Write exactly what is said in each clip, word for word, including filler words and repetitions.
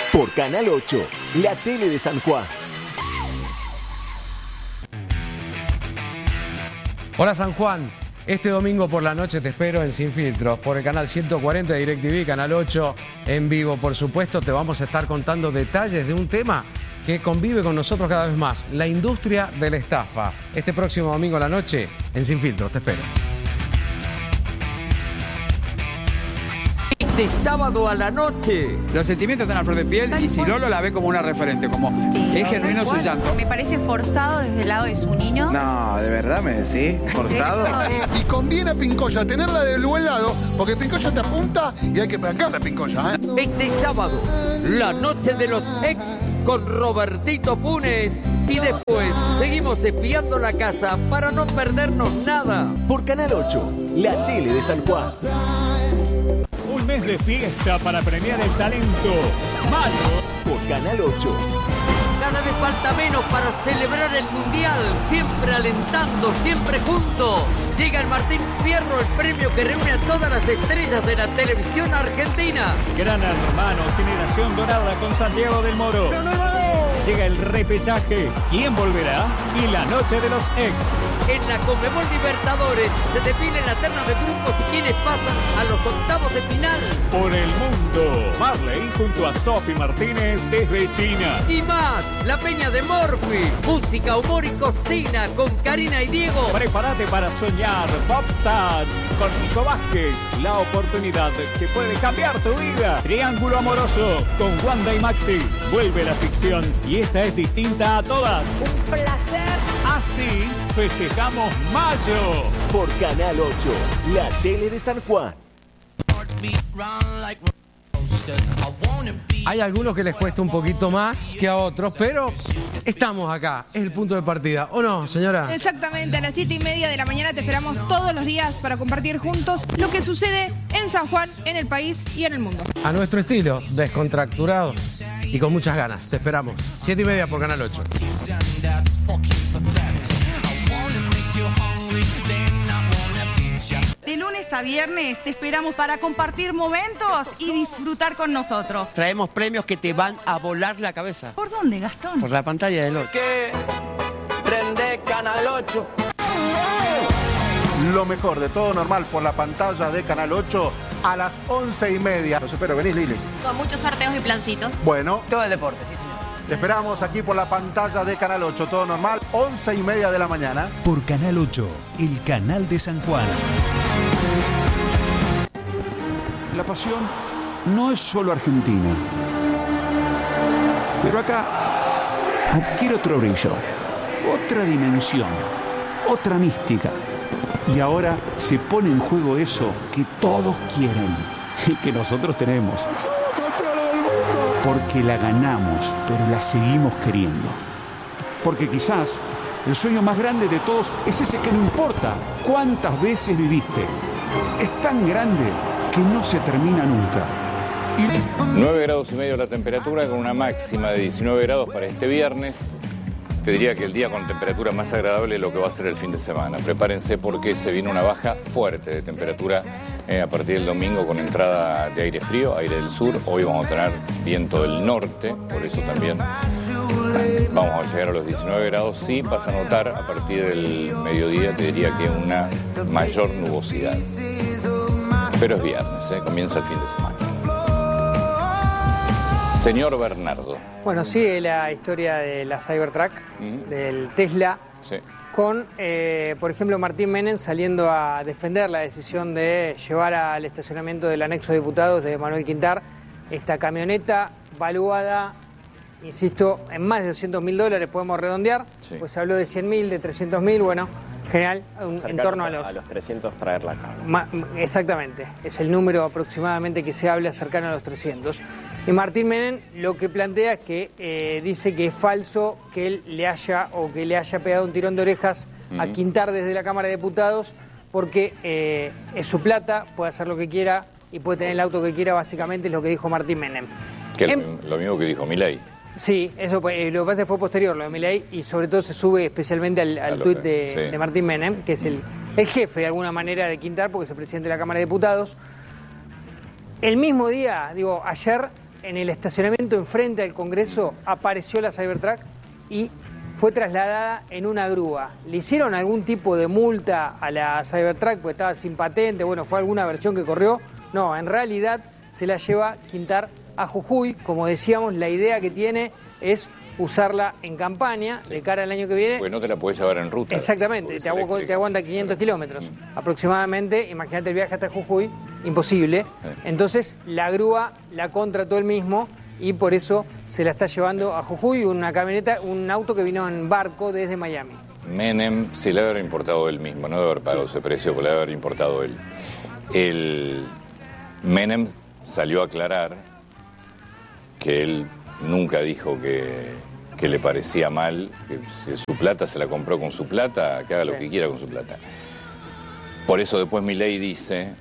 Por Canal ocho, la tele de San Juan. Hola San Juan, este domingo por la noche te espero en Sin Filtros por el canal ciento cuarenta de DirecTV, Canal ocho en vivo. Por supuesto te vamos a estar contando detalles de un tema que convive con nosotros cada vez más, la industria de la estafa. Este próximo domingo a la noche en Sin Filtros, te espero. De sábado a la noche. Los sentimientos están a flor de piel y si Lolo la ve como una referente, como sí, es genuino su llanto. Me parece forzado desde el lado de su niño. No, ¿de verdad me decís? ¿Forzado? Y conviene a Pincoya tenerla del buen lado, porque Pincoya te apunta y hay que pegarle a Pincoya, ¿eh? Este sábado, la noche de los ex con Robertito Funes. Y después seguimos espiando la casa para no perdernos nada. Por Canal ocho, la tele de San Juan. Un mes de fiesta para premiar el talento malo. Por Canal ocho. Cada vez falta menos para celebrar el Mundial. Siempre alentando, siempre juntos. Llega el Martín Fierro, el premio que reúne a todas las estrellas de la televisión argentina. Gran Hermano, generación dorada con Santiago del Moro. ¡No, no, no! Llega el repechaje. ¿Quién volverá? Y la noche de los ex. En la Conmebol Libertadores se define la terna de grupos y quienes pasan a los octavos de final. Por el mundo, Marley junto a Sofi Martínez desde China. Y más, la Peña de Morphy, música, humor y cocina con Karina y Diego. Prepárate para soñar Popstars con Nico Vázquez, la oportunidad que puede cambiar tu vida. Triángulo amoroso con Wanda y Maxi. Vuelve la ficción y esta es distinta a todas. Un placer. Así festejamos mayo. Por Canal ocho, la tele de San Juan. Hay algunos que les cuesta un poquito más que a otros, pero estamos acá, es el punto de partida, ¿o no, señora? Exactamente, a las siete y media de la mañana te esperamos todos los días para compartir juntos lo que sucede en San Juan, en el país y en el mundo. A nuestro estilo, descontracturado y con muchas ganas, te esperamos. Siete y media por Canal ocho. De lunes a viernes te esperamos para compartir momentos y disfrutar con nosotros. Traemos premios que te van a volar la cabeza. ¿Por dónde, Gastón? Por la pantalla del ocho. Que prende Canal ocho. Lo mejor de Todo Normal por la pantalla de Canal ocho a las once y media. Los espero, venís, Lili. Con muchos sorteos y plancitos. Bueno. Todo el deporte, sí, señor. Te esperamos aquí por la pantalla de Canal ocho, Todo Normal, once y media de la mañana. Por Canal ocho, el canal de San Juan. La pasión no es solo argentina, pero acá adquiere otro brillo, otra dimensión, otra mística. Y ahora se pone en juego eso que todos quieren y que nosotros tenemos. Porque la ganamos, pero la seguimos queriendo. Porque quizás el sueño más grande de todos es ese que no importa cuántas veces viviste. Es tan grande que no se termina nunca. nueve grados y medio la temperatura con una máxima de diecinueve grados para este viernes. Te diría que el día con temperatura más agradable es lo que va a ser el fin de semana. Prepárense porque se viene una baja fuerte de temperatura eh, a partir del domingo con entrada de aire frío, aire del sur. Hoy vamos a tener viento del norte, por eso también vamos a llegar a los diecinueve grados. Sí, vas a notar a partir del mediodía, te diría que una mayor nubosidad. Pero es viernes, eh, comienza el fin de semana. Señor Bernardo. Bueno, sigue la historia de la Cybertruck, uh-huh. del Tesla, sí. con, eh, por ejemplo, Martín Menem saliendo a defender la decisión de llevar al estacionamiento del anexo de diputados de Manuel Quintar esta camioneta valuada, insisto, en más de doscientos mil dólares, podemos redondear, sí. Pues se habló de cien mil, de trescientos mil, bueno, en general, un, en torno a los... A los trescientos traerla acá. Ma, exactamente, es el número aproximadamente que se habla, cercano a los trescientos. Y Martín Menem lo que plantea es que eh, dice que es falso que él le haya o que le haya pegado un tirón de orejas uh-huh. a Quintar desde la Cámara de Diputados porque eh, es su plata, puede hacer lo que quiera y puede tener el auto que quiera, básicamente es lo que dijo Martín Menem. Que es en... lo mismo que dijo Milei. Sí, eso eh, lo que pasa es que fue posterior lo de Milei y sobre todo se sube especialmente al, al tuit de, sí. de Martín Menem, que es el, el jefe de alguna manera de Quintar porque es el presidente de la Cámara de Diputados. El mismo día, digo, ayer en el estacionamiento enfrente al Congreso apareció la Cybertruck y fue trasladada en una grúa. ¿Le hicieron algún tipo de multa a la Cybertruck porque estaba sin patente? Bueno, ¿fue alguna versión que corrió? No, en realidad se la lleva Quintar a Jujuy. Como decíamos, la idea que tiene es usarla en campaña de cara al año que viene. Pues no te la puedes llevar en ruta. Exactamente, te, agu te aguanta quinientos kilómetros mm. aproximadamente. Imagínate el viaje hasta Jujuy, imposible. Entonces la grúa la contrató él mismo y por eso se la está llevando a Jujuy, una camioneta, un auto que vino en barco desde Miami. Menem, sí, le debe haber importado él mismo, no debe haber pagado sí. ese precio, pero le debe haber importado él. El Menem salió a aclarar que él nunca dijo que, que le parecía mal, que si su plata se la compró con su plata, que haga lo sí. que quiera con su plata. Por eso después Milei dice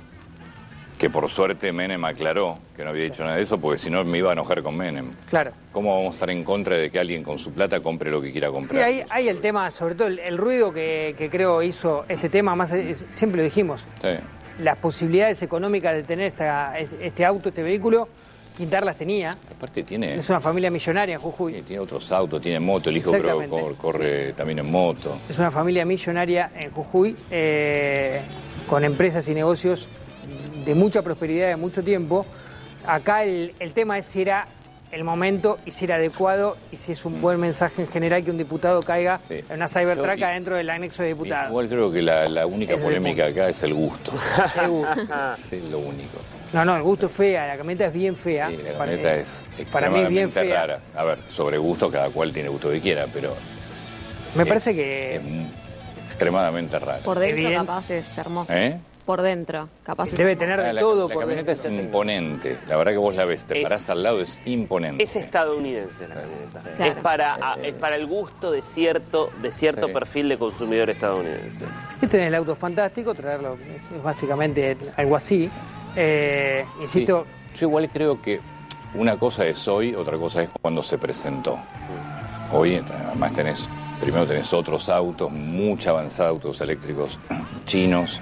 que por suerte Menem aclaró que no había dicho nada de eso, porque si no me iba a enojar con Menem. Claro. ¿Cómo vamos a estar en contra de que alguien con su plata compre lo que quiera comprar? Y ahí hay el tema, sobre todo el, el ruido que, que creo hizo este tema, más siempre lo dijimos, sí. las posibilidades económicas de tener esta, este auto, este vehículo, Quintar las tenía. Aparte tiene... Es una familia millonaria en Jujuy. Sí, tiene otros autos, tiene moto, el hijo creo corre, corre también en moto. Es una familia millonaria en Jujuy, eh, con empresas y negocios de mucha prosperidad de mucho tiempo. Acá el, el tema es si era el momento y si era adecuado y si es un buen mensaje en general que un diputado caiga sí. en una Cybertruck adentro del anexo de diputados. Igual creo que la, la única Ese polémica acá es el gusto. El gusto. Sí, lo único. No, no, el gusto es fea, la camioneta es bien fea. Sí, la camioneta para, es para mí es bien fea. Rara. A ver, sobre gusto cada cual tiene gusto que quiera, pero... Me es, parece que... Es extremadamente rara. Por dentro Evidente. capaz es hermoso. ¿Eh? Por dentro, capaz Debe es tener de la, todo la por camioneta dentro. es imponente. La verdad que vos la ves, te es, parás al lado, es imponente. Es estadounidense la camioneta. Sí. Claro. Es, para, a, es para el gusto de cierto, de cierto sí. perfil de consumidor estadounidense. Este es el auto fantástico, traerlo es básicamente algo así. Eh, insisto... Sí. Yo igual creo que una cosa es hoy, otra cosa es cuando se presentó. Hoy además tenés, primero tenés otros autos, mucha avanzada, autos eléctricos chinos.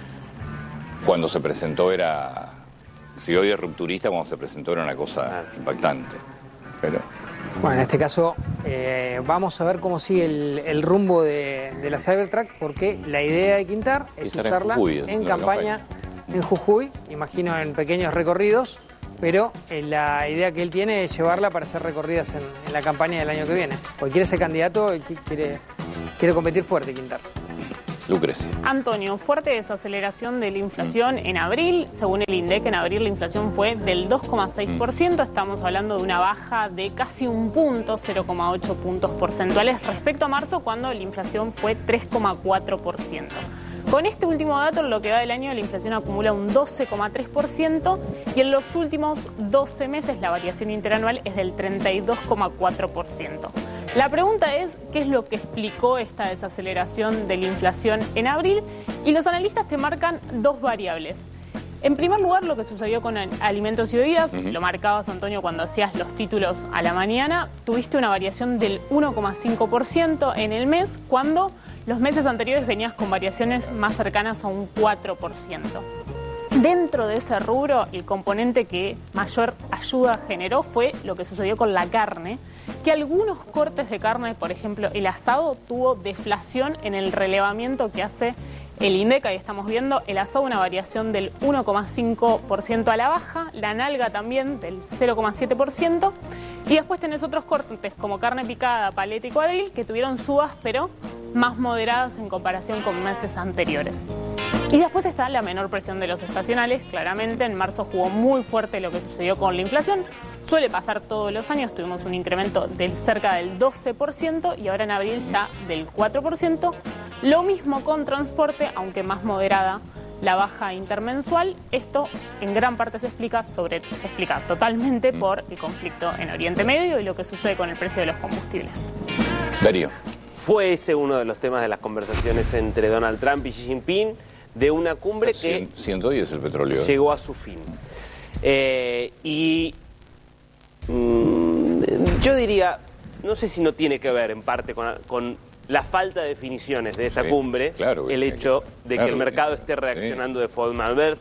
Cuando se presentó era, si hoy es rupturista, cuando se presentó era una cosa impactante. Pero... Bueno, en este caso eh, vamos a ver cómo sigue el, el rumbo de, de la Cybertruck, porque la idea de Quintar es usarla en, Jujuy, en campaña, campaña en Jujuy, imagino en pequeños recorridos, pero eh, la idea que él tiene es llevarla para hacer recorridas en, en la campaña del año que viene. Porque quiere ser candidato y quiere, quiere competir fuerte Quintar. Lucrecia. Antonio, fuerte desaceleración de la inflación en abril. Según el INDEC, en abril la inflación fue del dos coma seis por ciento. Estamos hablando de una baja de casi un punto, cero coma ocho puntos porcentuales, respecto a marzo, cuando la inflación fue tres coma cuatro por ciento. Con este último dato, en lo que va del año, la inflación acumula un doce coma tres por ciento y en los últimos doce meses la variación interanual es del treinta y dos coma cuatro por ciento. La pregunta es, ¿qué es lo que explicó esta desaceleración de la inflación en abril? Y los analistas te marcan dos variables. En primer lugar, lo que sucedió con alimentos y bebidas, uh-huh. lo marcabas, Antonio, cuando hacías los títulos a la mañana, tuviste una variación del uno coma cinco por ciento en el mes, cuando los meses anteriores venías con variaciones más cercanas a un cuatro por ciento. Dentro de ese rubro, el componente que mayor ayuda generó fue lo que sucedió con la carne, que algunos cortes de carne, por ejemplo, el asado, tuvo deflación en el relevamiento que hace el INDEC. Ahí estamos viendo el asado, una variación del uno coma cinco por ciento a la baja, la nalga también del cero coma siete por ciento, y después tenés otros cortes como carne picada, paleta y cuadril, que tuvieron subas, pero más moderadas en comparación con meses anteriores. Y después está la menor presión de los estacionales. Claramente en marzo jugó muy fuerte lo que sucedió con la inflación. Suele pasar todos los años, tuvimos un incremento del cerca del doce por ciento y ahora en abril ya del cuatro por ciento. Lo mismo con transporte, aunque más moderada la baja intermensual. Esto en gran parte se explica, sobre, se explica totalmente por el conflicto en Oriente Medio y lo que sucede con el precio de los combustibles. Darío. Fue ese uno de los temas de las conversaciones entre Donald Trump y Xi Jinping, de una cumbre que ciento diez el petróleo llegó a su fin. Eh, y mmm, yo diría, no sé si no tiene que ver en parte con, con la falta de definiciones de esta sí, cumbre, claro, el hecho de claro, que el mercado esté reaccionando sí. de forma adversa,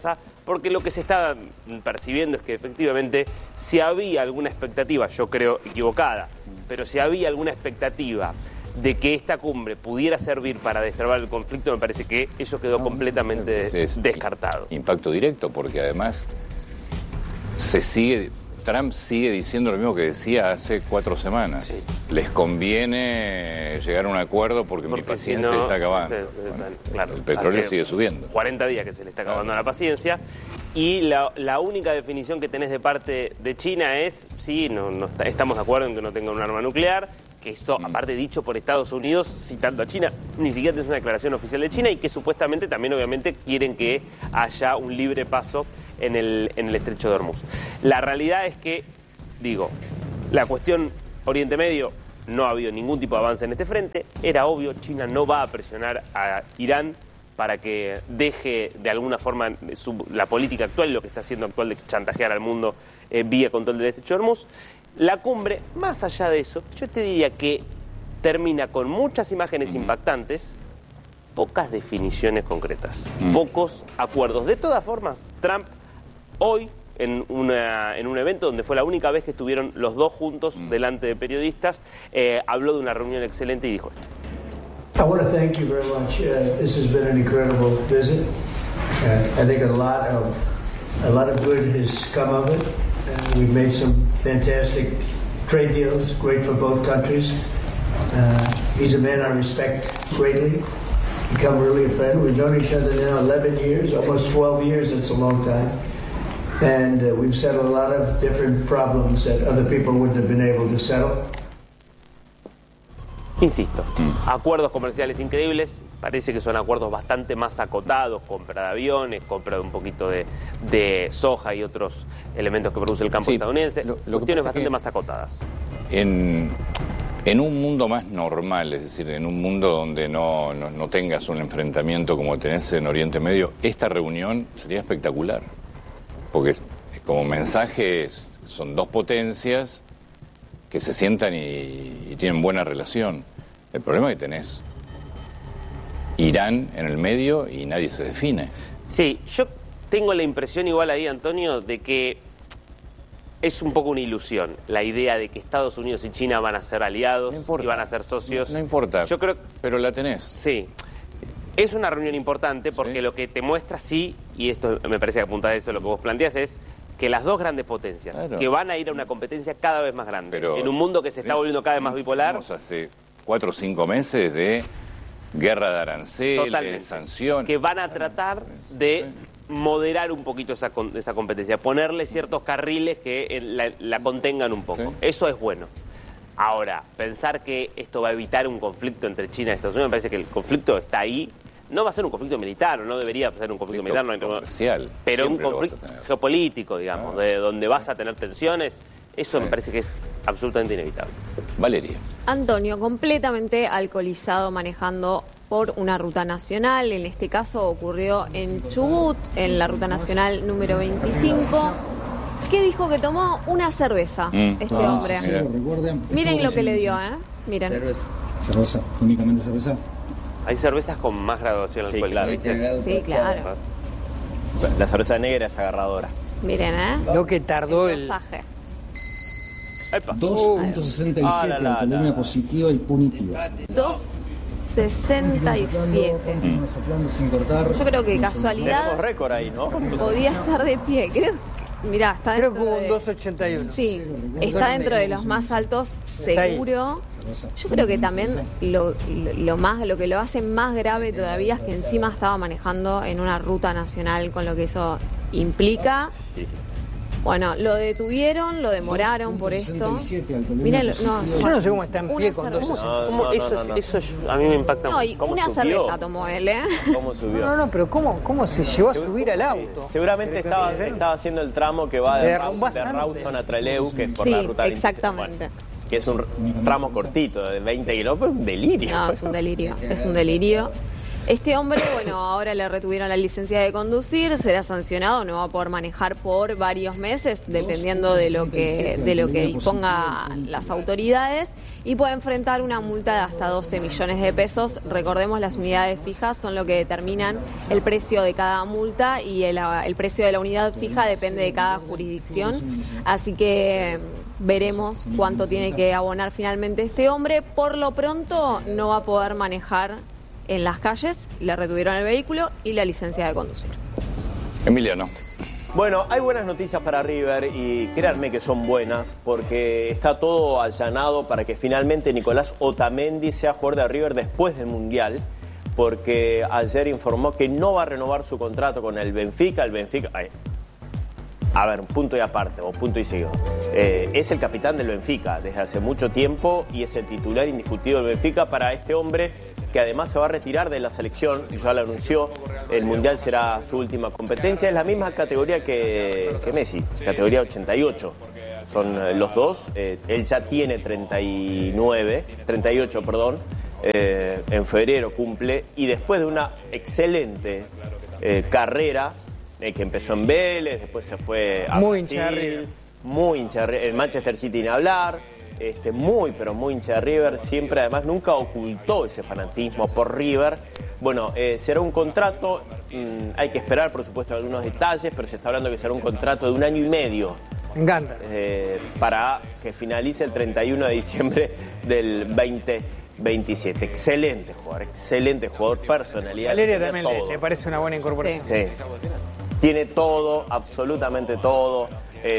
porque lo que se está percibiendo es que efectivamente si había alguna expectativa, yo creo equivocada, pero si había alguna expectativa de que esta cumbre pudiera servir para destrabar el conflicto, me parece que eso quedó completamente Es descartado. Impacto directo, porque además se sigue, Trump sigue diciendo lo mismo que decía hace cuatro semanas. Sí. Les conviene llegar a un acuerdo porque, porque mi paciencia si no, está acabando. Se, bueno, claro, el petróleo sigue subiendo. cuarenta días que se le está acabando claro. la paciencia. Y la, la única definición que tenés de parte de China es, sí, no, no está, estamos de acuerdo en que no tengan un arma nuclear, que esto, mm. aparte dicho por Estados Unidos, citando a China, ni siquiera es una declaración oficial de China, y que supuestamente también obviamente quieren que haya un libre paso en el, en el estrecho de Hormuz. La realidad es que, digo, la cuestión Oriente Medio, no ha habido ningún tipo de avance en este frente, era obvio, China no va a presionar a Irán para que deje de alguna forma su, la política actual, lo que está haciendo actual de chantajear al mundo eh, vía control del estrecho de Hormuz. La cumbre, más allá de eso, yo te diría que termina con muchas imágenes uh-huh. impactantes, pocas definiciones concretas, uh-huh. pocos acuerdos. De todas formas, Trump hoy, en, una, en un evento donde fue la única vez que estuvieron los dos juntos uh-huh. delante de periodistas, eh, habló de una reunión excelente y dijo esto. I want to thank you very much. Uh, this has been an incredible visit. Uh, I think a lot of a lot of good has come of it. Uh, we've made some fantastic trade deals, great for both countries. Uh, he's a man I respect greatly. Become really a friend. We've known each other now eleven years, almost twelve years. It's a long time. And uh, we've settled a lot of different problems that other people wouldn't have been able to settle. Insisto, acuerdos comerciales increíbles, parece que son acuerdos bastante más acotados, compra de aviones, compra de un poquito de, de soja y otros elementos que produce el campo sí, estadounidense, lo, lo cuestiones bastante más acotadas. En, en un mundo más normal, es decir, en un mundo donde no, no, no tengas un enfrentamiento como tenés en Oriente Medio, esta reunión sería espectacular, porque como mensajes son dos potencias que se sientan y, y tienen buena relación. El problema es que tenés Irán en el medio y nadie se define. Sí, yo tengo la impresión igual ahí, Antonio, de que es un poco una ilusión la idea de que Estados Unidos y China van a ser aliados no y van a ser socios. No, no importa, yo creo, pero la tenés. Sí. Es una reunión importante porque ¿sí? lo que te muestra, sí, y esto me parece que apunta a eso lo que vos planteas, es que las dos grandes potencias, claro. que van a ir a una competencia cada vez más grande, pero, en un mundo que se está volviendo cada vez más bipolar. Vamos hace cuatro o cinco meses de guerra de aranceles, totalmente. De sanciones. Que van a tratar de moderar un poquito esa, esa competencia, ponerle ciertos carriles que la, la contengan un poco. Sí. Eso es bueno. Ahora, pensar que esto va a evitar un conflicto entre China y Estados Unidos, me parece que el conflicto está ahí. No va a ser un conflicto militar, no debería ser un conflicto militar, no hay comercial, pero un conflicto geopolítico, digamos, ah. de donde vas a tener tensiones, eso sí. me parece que es absolutamente inevitable. Valeria. Antonio, completamente alcoholizado manejando por una ruta nacional, en este caso ocurrió en Chubut, en la ruta nacional número veinticinco. ¿Qué dijo? Que tomó una cerveza mm. este ah, hombre. Sí, sí. Miren lo que le dio, ¿eh? Miren. Cerveza. Cerveza, únicamente cerveza. Hay cervezas con más graduación sí, alcohólica. Claro. Sí, claro. La cerveza negra es agarradora. Miren, ¿eh? Lo que tardó el... el... dos punto sesenta y siete uh, ah, alcoholemia positiva, el punitivo. dos punto sesenta y siete. Mm. Yo creo que casualidad... Tenemos récord ahí, ¿no? Podía estar de pie, creo. Mirá, está creo dentro que hubo un de... dos ochenta y uno. Sí, está dentro de los más altos, seguro. Yo creo que también lo, lo, más, lo que lo hace más grave todavía es que encima estaba manejando en una ruta nacional, con lo que eso implica. Bueno, lo detuvieron, lo demoraron por esto. Míralo, no, yo no sé cómo está en pie con dos. No, no, eso, no, no, no. eso a mí me impacta no, mucho. Una cerveza tomó él, ¿eh? ¿Cómo subió? No, no, pero ¿cómo, cómo se llevó a subir al auto? Seguramente estaba, estaba haciendo el tramo que va de, de, de Rawson a Trelew, que es por sí, la ruta exactamente. veintiséis, bueno, que es un tramo cortito, de veinte kilómetros, un delirio. No, es un delirio, es un delirio. Este hombre, bueno, ahora le retuvieron la licencia de conducir, será sancionado, no va a poder manejar por varios meses, dependiendo de lo que de lo que disponga las autoridades, y puede enfrentar una multa de hasta doce millones de pesos. Recordemos, las unidades fijas son lo que determinan el precio de cada multa, y el, el precio de la unidad fija depende de cada jurisdicción, así que veremos cuánto tiene que abonar finalmente este hombre. Por lo pronto no va a poder manejar en las calles, le retuvieron el vehículo y la licencia de conducir. Emiliano. Bueno, hay buenas noticias para River y créanme que son buenas porque está todo allanado para que finalmente Nicolás Otamendi sea jugador de River después del Mundial, porque ayer informó que no va a renovar su contrato con el Benfica. El Benfica... Ay, a ver, punto y aparte, o punto y seguido. Eh, es el capitán del Benfica desde hace mucho tiempo y es el titular indiscutido del Benfica. Para este hombre, que además se va a retirar de la selección, ya lo anunció, el Mundial será su última competencia. Es la misma categoría que, que Messi, categoría ochenta y ocho. Son eh, los dos. Eh, él ya tiene treinta y nueve, treinta y ocho, perdón. Eh, en febrero cumple, y después de una excelente eh, carrera, eh, que empezó en Vélez, después se fue a muy Brasil, hincha de River. muy hincha de River, el Manchester City ni hablar, este, muy pero muy hincha de River, siempre además nunca ocultó ese fanatismo por River. Bueno, eh, será un contrato, mmm, hay que esperar por supuesto algunos detalles, pero se está hablando que será un contrato de un año y medio. Me encanta. Eh, para que finalice el treinta y uno de diciembre del veinte veintisiete. Excelente jugador, excelente jugador, personalidad. Valeria también le, le parece una buena incorporación. Sí. Sí. Tiene todo, absolutamente todo.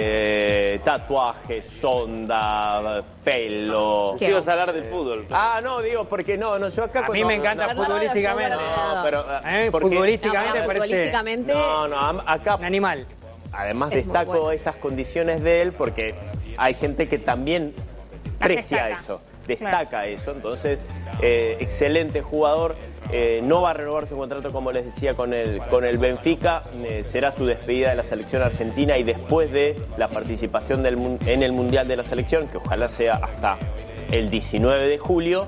Eh, tatuaje, sonda, pelo. Si ibas a hablar del fútbol. Ah, no, digo, porque no, no, yo acá... A mí no, me encanta no, futbolísticamente. No, pero... A mí porque, futbolísticamente no, parece... futbolísticamente... No, no, acá... Un animal. Además Es muy destaco bueno. esas condiciones de él porque hay gente que también aprecia destaca. eso, destaca eso. Entonces, eh, excelente jugador. Eh, no va a renovar su contrato, como les decía, con el, con el Benfica. Eh, será su despedida de la selección argentina y después de la participación del, en el Mundial de la selección, que ojalá sea hasta el diecinueve de julio,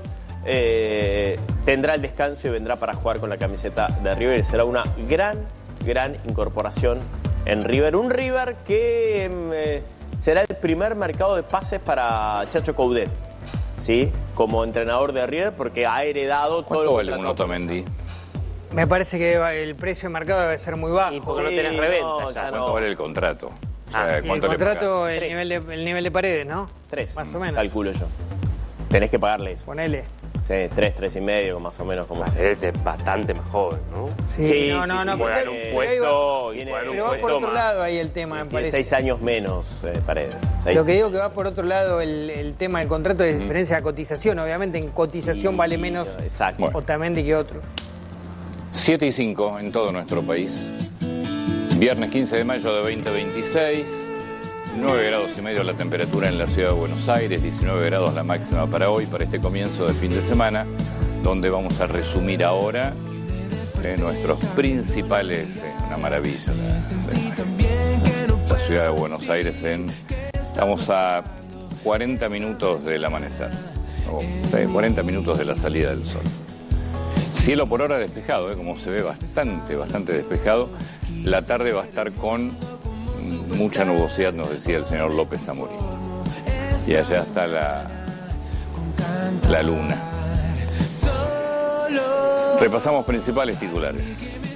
eh, tendrá el descanso y vendrá para jugar con la camiseta de River. Será una gran, gran incorporación en River. Un River que eh, será el primer mercado de pases para Chacho Coudet, ¿sí? Como entrenador de River, porque ha heredado todo. ¿Cuánto vale un Otamendi? Me parece que el precio de mercado debe ser muy bajo. Y porque no tenés reventa. no, ya. ya ¿Cuánto no. vale el contrato? O sea, Y el ¿cuánto le contrato, pagan? el Tres. nivel, de, el nivel de Paredes, ¿no? Tres, Más o menos. calculo yo. Tenés que pagarle eso. Ponele. Sí, tres, tres y medio, más o menos. Como Ese es bastante más joven, ¿no? Sí, Sí, no, sí, no, sí, no. sí. Juegan porque- un porque ahí va- puesto y Tiene- juegan un Pero va por puesto otro más. lado ahí el tema, me tiene parece. seis años menos, eh, Paredes. Seis. Lo que digo que va por otro lado el, el tema del contrato de diferencia de cotización. Obviamente en cotización Sí, vale menos exacto. Otamendi que otro. siete y cinco en todo nuestro país. Viernes quince de mayo de veinte veintiséis. nueve grados y medio la temperatura en la ciudad de Buenos Aires. diecinueve grados la máxima para hoy, para este comienzo de fin de semana, donde vamos a resumir ahora eh, nuestros principales, eh, una maravilla, la, la- la ciudad de Buenos Aires. En, estamos a cuarenta minutos del amanecer, o eh, cuarenta minutos de la salida del sol. Cielo por hora despejado, eh, como se ve, bastante, bastante despejado. La tarde va a estar con mucha nubosidad, nos decía el señor López Amorín. Y allá está la, la luna. Repasamos principales titulares.